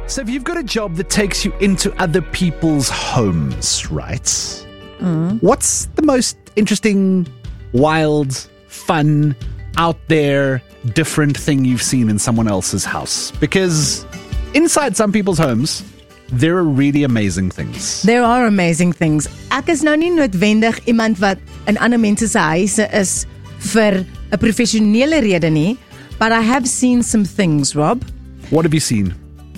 So if you've got a job that takes you into other people's homes, right? What's the most interesting, wild, fun, out there, different thing you've seen in someone else's house? Because inside some people's homes, there are really amazing things. There are amazing things. Ek is nou nie noodwendig iemand wat in ander mense se huise is vir 'n professionele rede nie, but I have seen some things, Rob. What have you seen?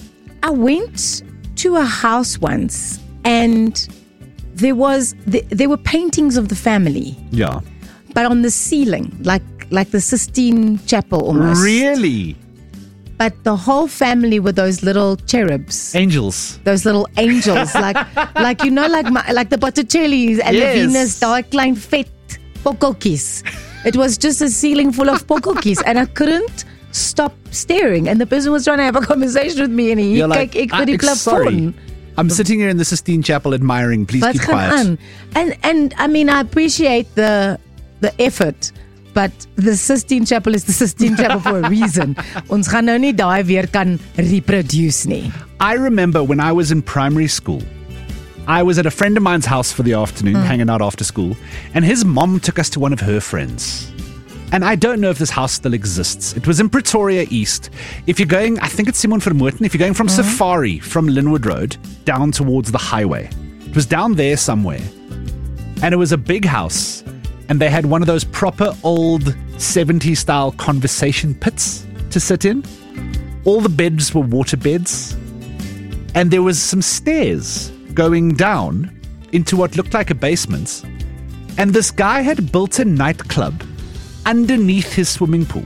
I went to a house once and there were paintings of the family, Yeah. but on the ceiling, like the Sistine Chapel almost. Really? But the whole family were those little cherubs. Angels. Those little angels, like you know, like the Botticellis and Yes. the Venus, daai klein vet pokkeltjies. It was just a ceiling full of pokkeltjies, and I couldn't stop staring. And the person was trying to have a conversation with me, and he You're like, kyk ek vir die sorry. plafon. I'm sitting here in the Sistine Chapel admiring. Please Wat keep gaan quiet. aan? And I mean, I appreciate the effort. But the Sistine Chapel is the Sistine Chapel for a reason. Ons gaan nou nie daai weer kan reproduce nie. I remember when I was in primary school, I was at a friend of mine's house for the afternoon, hanging out after school, and his mom took us to one of her friends. And I don't know if this house still exists. It was in Pretoria East. If you're going, I think it's Simon Vermoorten, if you're going from Safari, from Linwood Road, down towards the highway. It was down there somewhere. And it was a big house. And they had one of those proper old 70s style conversation pits to sit in. All the beds were water beds. And there was some stairs going down into what looked like a basement. And this guy had built a nightclub underneath his swimming pool.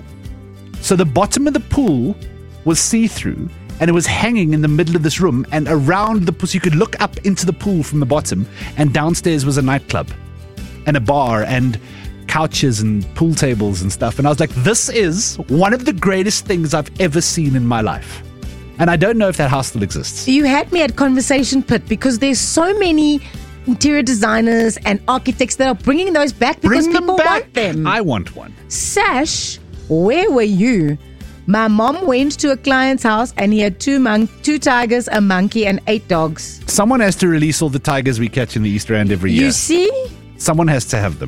So the bottom of the pool was see-through and it was hanging in the middle of this room, and around the pool, so you could look up into the pool from the bottom, and downstairs was a nightclub and a bar and couches and pool tables and stuff. And I was like, this is one of the greatest things I've ever seen in my life. And I don't know if that house still exists. You had me at Conversation Pit because there's so many interior designers and architects that are bringing those back because Bring them people back. want them. I want one. Sash, where were you? My mom went to a client's house and he had two tigers, a monkey, and 8 dogs. Someone has to release all the tigers we catch in the East Rand every year. You see? Someone has to have them.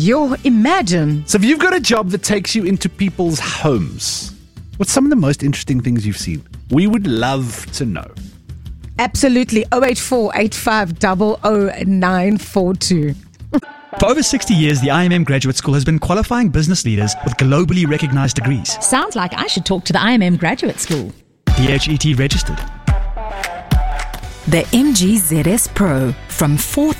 Imagine. So if you've got a job that takes you into people's homes, what's some of the most interesting things you've seen? We would love to know. Absolutely. 084-8500-942. For over 60 years, the IMM Graduate School has been qualifying business leaders with globally recognized degrees. Sounds like I should talk to the IMM Graduate School. DHET registered. The MG ZS Pro from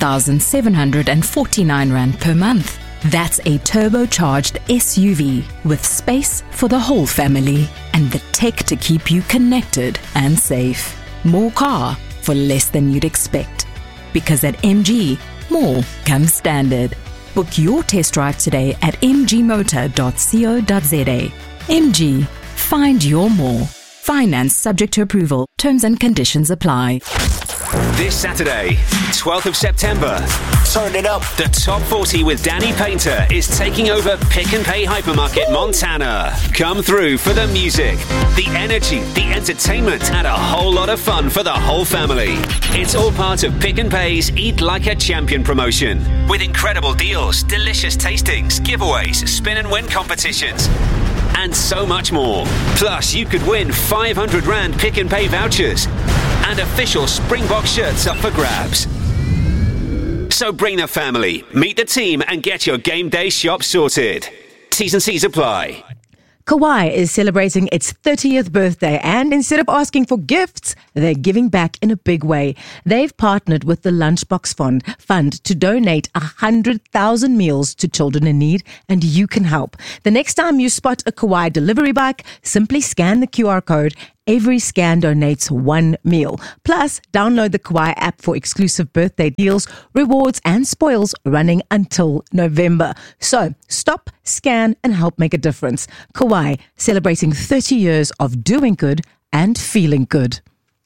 4,749 Rand per month. That's a turbocharged SUV with space for the whole family and the tech to keep you connected and safe. More car for less than you'd expect. Because at MG, more comes standard. Book your test drive today at mgmotor.co.za. MG, find your more. Finance subject to approval. Terms and conditions apply. This Saturday, 12th of September, turn it up. The Top 40 with Danny Painter is taking over Pick n Pay Hypermarket Montana. Come through for the music, the energy, the entertainment, and a whole lot of fun for the whole family. It's all part of Pick n Pay's Eat Like a Champion promotion, with incredible deals, delicious tastings, giveaways, spin and win competitions, and so much more. Plus, you could win 500 Rand Pick n Pay vouchers and official Springbok shirts up for grabs. So bring the family, meet the team, and get your game day shop sorted. T's and C's apply. Kauai is celebrating its 30th birthday, and instead of asking for gifts, they're giving back in a big way. They've partnered with the Lunchbox Fund to donate 100,000 meals to children in need, and you can help. The next time you spot a Kauai delivery bike, simply scan the QR code. Every scan donates 1 meal. Plus, download the Kauai app for exclusive birthday deals, rewards, and spoils running until November. So, stop, scan, and help make a difference. Kauai, celebrating 30 years of doing good and feeling good.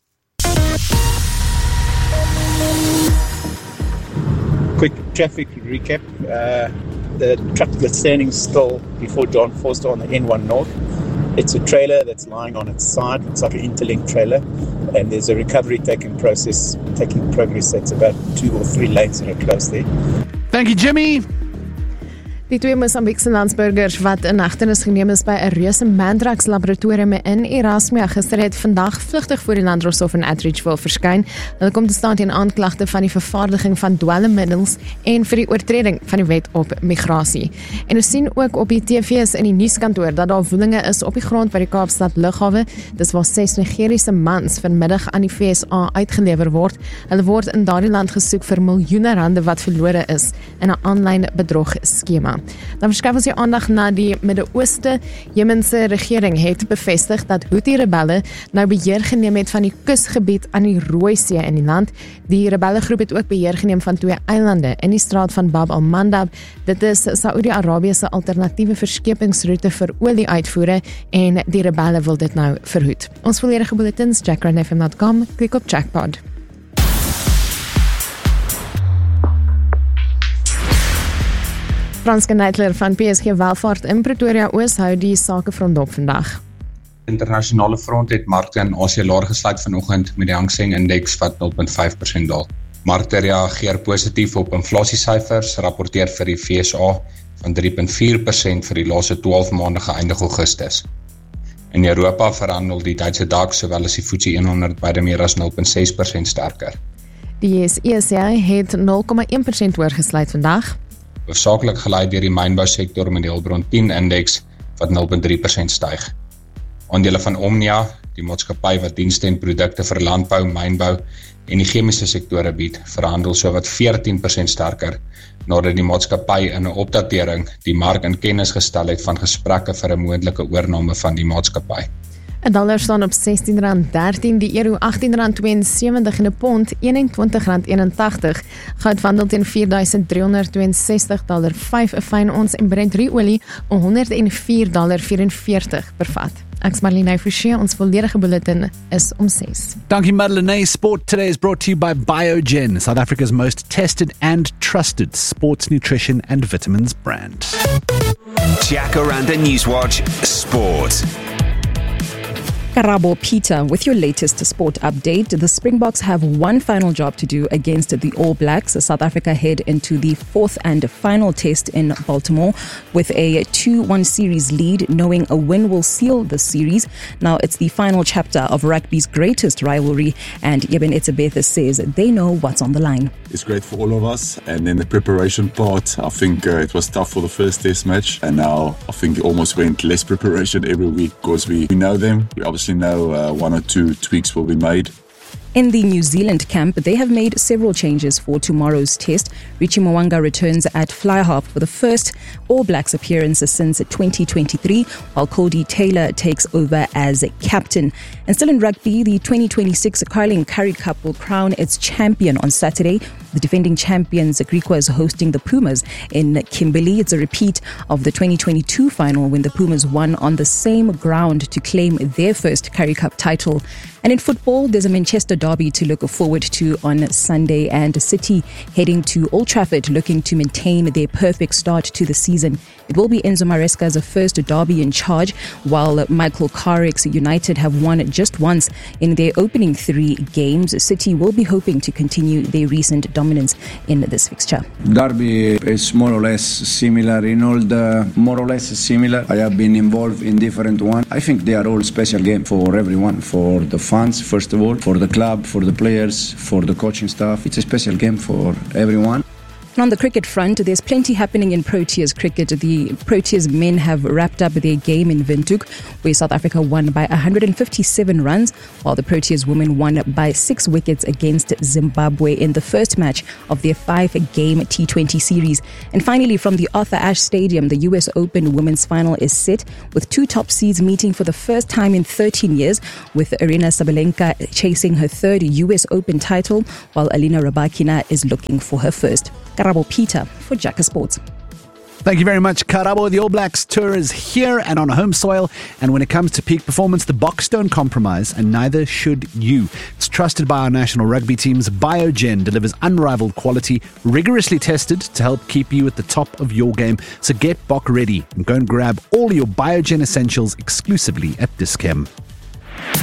Quick traffic recap. The truck that's standing still before John Forster on the N1 North It's a trailer that's lying on its side. It's like an interlinked trailer. And there's a recovery taking progress that's about 2 or 3 lanes that are close there. Thank you, Jimmy. Die 2 Mosambiekse landsburgers wat in hegtenis geneem is by 'n reuse Mandrax laboratorium in Erasmia gister het vandag vlugtig voor die Landdroshof in Atteridgeville verskyn. Hulle kom te staan teen aanklagte van die vervaardiging van dwelmmiddels en vir die oortreding van die wet op migrasie. En ons sien ook op die TV's in die nuuskantoor dat daar woelinge is op die grond by die Kaapstad lughawe. Dis waar 6 Nigeriese mans vanmiddag aan die FSA uitgelewer word. Hulle word in daardie land gesoek vir miljoene rande wat verlore is in 'n aanlyn bedrog skema. Dan verskuif ons die aandag na die Midde-Ooste. Jemense regering het bevestig dat Houthi-rebelle nou beheer geneem het van die kusgebied aan die Rooi See in die land. Die rebellegroep het ook beheer geneem van 2 eilande in die straat van Bab al-Mandab. Dit is Saudi-Arabië se alternatiewe verskepingsroete vir olie-uitvoere en die rebelle wil dit nou verhoed. Ons volledige bulletins jackrandfm.com, klik op Jackpot. Franske Neitler van PSG Welvaart in Pretoria Oos hou die sakefront dop vandag. Internasionale front het markte in Asië laer gesluit vanoggend met die Hang Seng Indeks wat 0.5% daal. Markte reageer positief op inflasiesyfers, rapporteer vir die FSA van 3.4% vir die laaste 12 maande geëindig Augustus. In Europa verhandel die Duitse DAX sowel as die FTSE 100 beide meer as 0.6% sterker. Die CAC het 0.1% oorgesluit vandag. Hoofsaaklik gelei deur die mynbousektor met die Hulbron 10 indeks wat 0.3% styg. Aandele van Omnia, die maatskappy wat dienste en produkte vir landbou, mynbou en die chemiese sektore bied, verhandel sowat 14% sterker nadat die maatskappy in 'n opdatering die mark in kennis gestel het van gesprekke vir 'n moontlike oorname van die maatskappy. 'n dollar staan op R16.13, die euro R18.72 en 'n pond R21.81. Goud wandel teen $4,362.05 'n fyn ons en Brent olie $104.44 per vat. Ek's Marlene Forsie, ons volledige bulletin is om 6. Dankie Madeleine. Sport Today is brought to you by Biogen, South Africa's most tested and trusted sports nutrition and vitamins brand. Jacaranda Newswatch Sport. Karabo Peter, with your latest sport update. The Springboks have one final job to do against the All Blacks. South Africa head into the 4th and final test in Baltimore with a 2-1 series lead, knowing a win will seal the series. Now it's the final chapter of rugby's greatest rivalry, and Eben Etzebeth says they know what's on the line. It's great for all of us, and then the preparation part, I think it was tough for the first test match, and now I think it almost went less preparation every week because we know them. We obviously know 1 or 2 tweaks will be made. In the New Zealand camp, they have made several changes for tomorrow's test. Richie Mwanga returns at fly half for the first All Blacks appearance since 2023, while Cody Taylor takes over as captain. And still in rugby, the 2026 Carling Currie Cup will crown its champion on Saturday. The defending champions, Griqua, is hosting the Pumas in Kimberley. It's a repeat of the 2022 final when the Pumas won on the same ground to claim their first Currie Cup title. And in football, there's a Manchester derby to look forward to on Sunday, and City heading to Old Trafford looking to maintain their perfect start to the season. It will be Enzo Maresca's first derby in charge, while Michael Carrick's United have won just once in their opening 3 games. City will be hoping to continue their recent dominance in this fixture. Derby is more or less similar I have been involved in different ones. I think they are all special games for everyone, for the fans first of all, for the club, for the players, for the coaching staff. It's a special game for everyone. And on the cricket front, there's plenty happening in Proteas cricket. The Proteas men have wrapped up their game in Windhoek, where South Africa won by 157 runs, while the Proteas women won by 6 wickets against Zimbabwe in the first match of their 5-game T20 series. And finally, from the Arthur Ashe Stadium, the US Open Women's Final is set, with 2 top seeds meeting for the first time in 13 years, with Aryna Sabalenka chasing her 3rd US Open title, while Alina Rybakina is looking for her first. Karabo Peter for Jacker Sports. Thank you very much, Karabo. The All Blacks tour is here and on home soil. And when it comes to peak performance, the Boks don't compromise, and neither should you. It's trusted by our national rugby teams. Biogen delivers unrivaled quality, rigorously tested to help keep you at the top of your game. So get Bok ready and go and grab all your Biogen essentials exclusively at Dis-Chem.